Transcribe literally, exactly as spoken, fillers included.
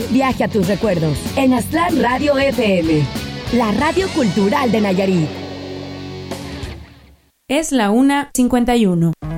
viaje a tus recuerdos en Aztlán Radio F M, la radio cultural de Nayarit. Es la una cincuenta y uno.